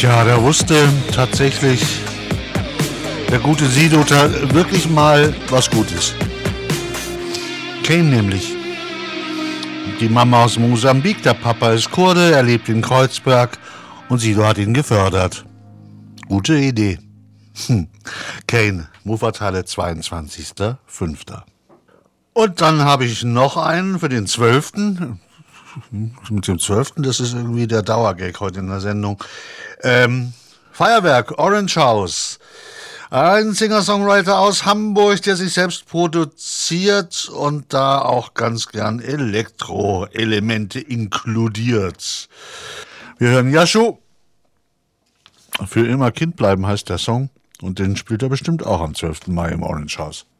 Tja, da wusste tatsächlich der gute Sido wirklich mal was Gutes. Kane nämlich. Die Mama aus Mosambik, der Papa ist Kurde, er lebt in Kreuzberg und Sido hat ihn gefördert. Gute Idee. Kane, Muffatale, 22.05. Und dann habe ich noch einen für den 12. Mit dem 12., das ist irgendwie der Dauergag heute in der Sendung. Feuerwerk, Orange House. Ein Singer-Songwriter aus Hamburg, der sich selbst produziert und da auch ganz gern Elektro-Elemente inkludiert. Wir hören Yashu. Für immer Kind bleiben heißt der Song und den spielt er bestimmt auch am 12. Mai im Orange House.